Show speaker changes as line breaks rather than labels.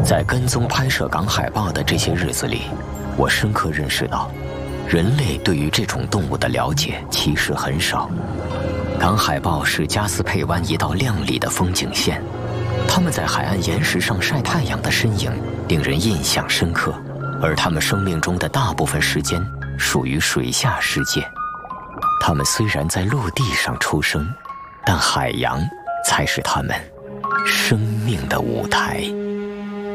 在跟踪拍摄港海豹的这些日子里，我深刻认识到，人类对于这种动物的了解其实很少。港海豹是加斯佩湾一道亮丽的风景线，它们在海岸岩石上晒太阳的身影令人印象深刻，而它们生命中的大部分时间属于水下世界。它们虽然在陆地上出生，但海洋才是它们生命的舞台。